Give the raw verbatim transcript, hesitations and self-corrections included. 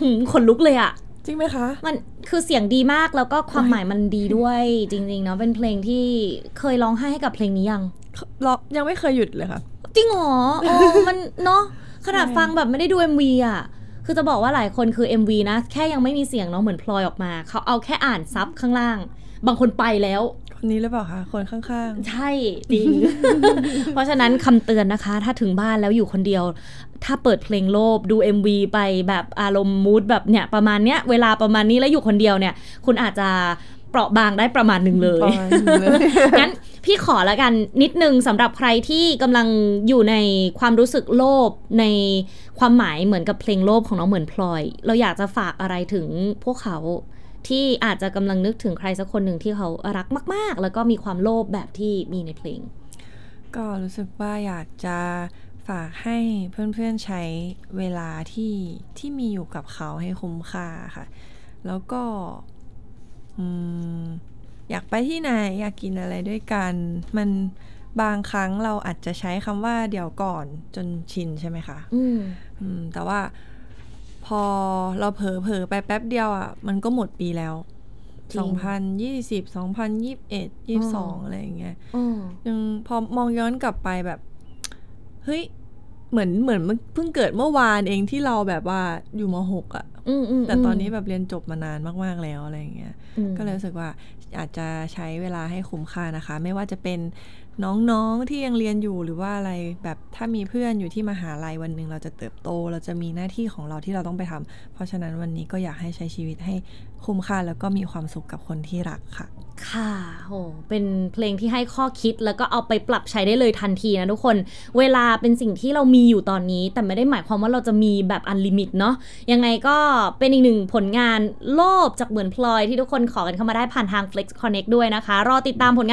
ขนลุกเลยอะจริงไหมคะมันคือเสียงดีมากแล้วก็ความหมายมันดีด้วยจริงๆเนาะเป็นเพลงที่เคยร้องไห้ให้กับเพลงนี้ยังร้องยังไม่เคยหยุดเลยค่ะจริงเหรอโอ้มันเนาะขนาดฟังแบบไม่ได้ดู เอ็ม วี อ่ะคือจะบอกว่าหลายคนคือ เอ็ม วี นะแค่ยังไม่มีเสียงเนาะเหมือนพลอยออกมาเขาเอาแค่อ่านซับข้างล่างบางคนไปแล้วคนนี้หรือเปล่าคะคนข้างๆใช่จริง เพราะฉะนั้นคำเตือนนะคะถ้าถึงบ้านแล้วอยู่คนเดียวถ้าเปิดเพลงโลภดู เอ็ม วี ไปแบบอารมณ์มูดแบบเนี่ยประมาณเนี้ยเวลาประมาณนี้แล้วอยู่คนเดียวเนี่ยคุณอาจจะเปราะบางได้ประมาณหนึ่งเลย งั้นพี่ขอละกันนิดนึงสำหรับใครที่กำลังอยู่ในความรู้สึกโลภในความหมายเหมือนกับเพลงโลภของน้องเหมือนพลอยเราอยากจะฝากอะไรถึงพวกเขาที่อาจจะกำลังนึกถึงใครสักคนหนึ่งที่เขารักมากๆแล้วก็มีความโลภแบบที่มีในเพลงก็รู้สึกว่าอยากจะฝากให้เพื่อนๆใช้เวลาที่ที่มีอยู่กับเขาให้คุ้มค่าค่ะแล้วก็อืมอยากไปที่ไหนอยากกินอะไรด้วยกันมันบางครั้งเราอาจจะใช้คำว่าเดี๋ยวก่อนจนชินใช่ไหมคะอืมอืมแต่ว่าพอเราเผลอๆไปแป๊บเดียวอ่ะมันก็หมดปีแล้วสองพันยี่สิบ สองพันยี่สิบเอ็ด ยี่สิบสองอะไรอย่างเงี้ยยังพอมองย้อนกลับไปแบบเฮ้ยเหมือนเหมือนเพิ่งเกิดเมื่อวานเองที่เราแบบว่าอยู่ม.หก อ่ะแต่ตอนนี้แบบเรียนจบมานานมากๆแล้วอะไรอย่างเงี้ยก็เลยรู้สึกว่าอาจจะใช้เวลาให้คุ้มค่านะคะไม่ว่าจะเป็นน้องๆที่ยังเรียนอยู่หรือว่าอะไรแบบถ้ามีเพื่อนอยู่ที่มหาลัยวันหนึ่งเราจะเติบโตเราจะมีหน้าที่ของเราที่เราต้องไปทำเพราะฉะนั้นวันนี้ก็อยากให้ใช้ชีวิตให้คุ้มค่าแล้วก็มีความสุขกับคนที่รักค่ะค่ะโหเป็นเพลงที่ให้ข้อคิดแล้วก็เอาไปปรับใช้ได้เลยทันทีนะทุกคนเวลาเป็นสิ่งที่เรามีอยู่ตอนนี้แต่ไม่ได้หมายความว่าเราจะมีแบบอันลิมิตเนาะยังไงก็เป็นอีกหนึ่งผลงานโลภจากเหมือนพลอยที่ทุกคนขอกันเข้ามาได้ผ่านทาง Flex Connect ด้วยนะคะรอติดตามผลงาน